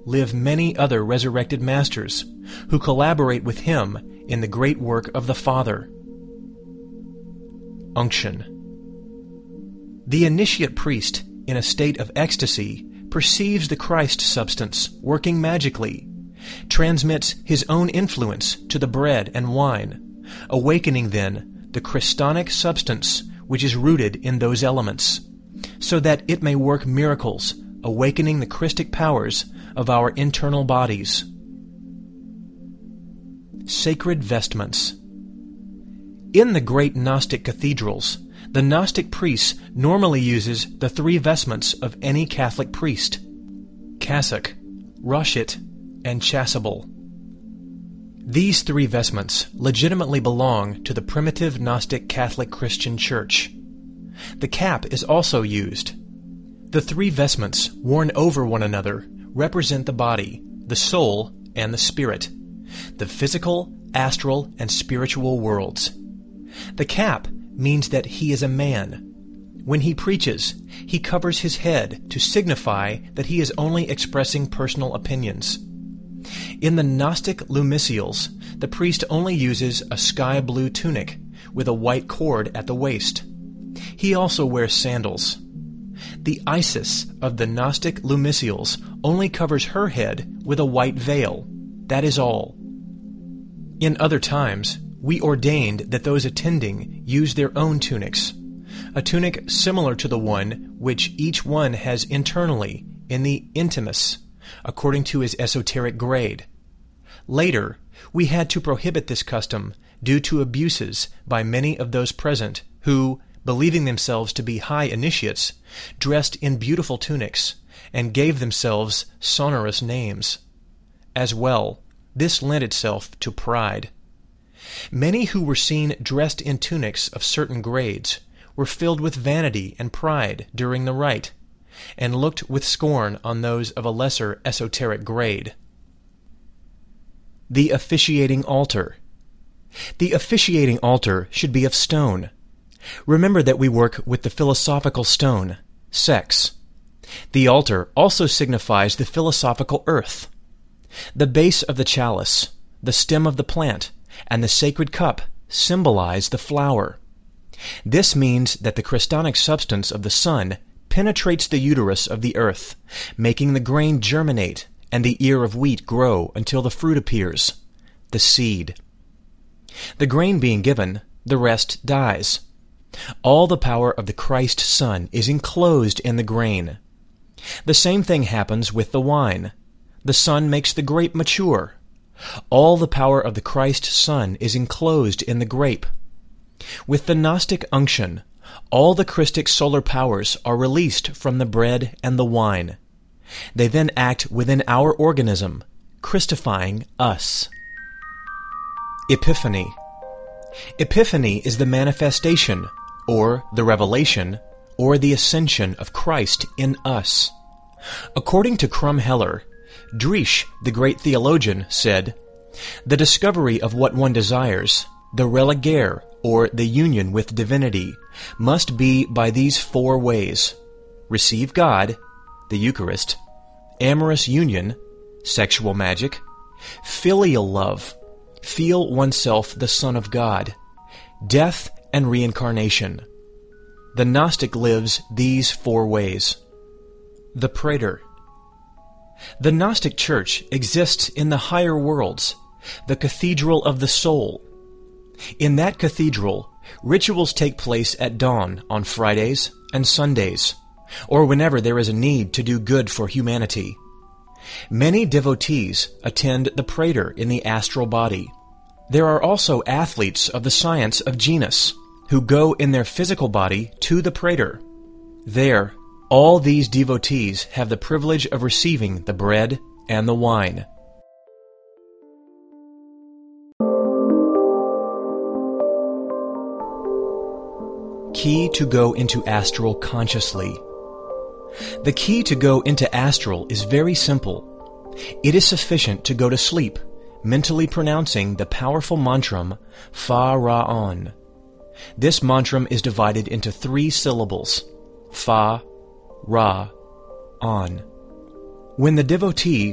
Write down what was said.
live many other resurrected masters who collaborate with him in the great work of the Father. Unction. The initiate priest, in a state of ecstasy, perceives the Christ substance working magically, transmits his own influence to the bread and wine, awakening then the Christonic substance which is rooted in those elements, so that it may work miracles, awakening the Christic powers of our internal bodies. Sacred vestments. In the great Gnostic cathedrals, the Gnostic priest normally uses the three vestments of any Catholic priest: cassock, rochet, and chasuble. These three vestments legitimately belong to the primitive Gnostic Catholic Christian Church. The cap is also used. The three vestments worn over one another represent the body, the soul, and the spirit, the physical, astral, and spiritual worlds. The cap means that he is a man. When he preaches, he covers his head to signify that he is only expressing personal opinions. In the Gnostic lumicials, the priest only uses a sky blue tunic with a white cord at the waist. He also wears sandals. The Isis of the Gnostic lumicials only covers her head with a white veil. That is all. In other times, we ordained that those attending use their own tunics, a tunic similar to the one which each one has internally in the intimus, according to his esoteric grade. Later, we had to prohibit this custom due to abuses by many of those present who, believing themselves to be high initiates, dressed in beautiful tunics and gave themselves sonorous names. As well, this lent itself to pride. Many who were seen dressed in tunics of certain grades were filled with vanity and pride during the rite, and looked with scorn on those of a lesser esoteric grade. The officiating altar. The officiating altar should be of stone. Remember that we work with the philosophical stone, sex. The altar also signifies the philosophical earth. The base of the chalice, the stem of the plant, and the sacred cup symbolize the flower. This means that the Christonic substance of the sun penetrates the uterus of the earth, making the grain germinate and the ear of wheat grow until the fruit appears, the seed. The grain being given, the rest dies. All the power of the Christ Son is enclosed in the grain. The same thing happens with the wine. The sun makes the grape mature. All the power of the Christ Son is enclosed in the grape. With the Gnostic unction, all the Christic solar powers are released from the bread and the wine. They then act within our organism, Christifying us. Epiphany. Epiphany is the manifestation, or the revelation, or the ascension of Christ in us. According to Krumheller, Driesch, the great theologian, said, "The discovery of what one desires, the religare, or the union with divinity, must be by these four ways: receive God, the Eucharist; amorous union, sexual magic; filial love, feel oneself the Son of God; death and reincarnation." The Gnostic lives these four ways. The Praetor. The Gnostic Church exists in the higher worlds, the cathedral of the soul. In that cathedral, rituals take place at dawn on Fridays and Sundays, or whenever there is a need to do good for humanity. Many devotees attend the Praetor in the astral body. There are also athletes of the science of genus who go in their physical body to the Praetor. There, all these devotees have the privilege of receiving the bread and the wine. Key to go into astral consciously. The key to go into astral is very simple. It is sufficient to go to sleep, mentally pronouncing the powerful mantram Fa Ra On. This mantram is divided into 3 syllables: Fa, Ra, On. When the devotee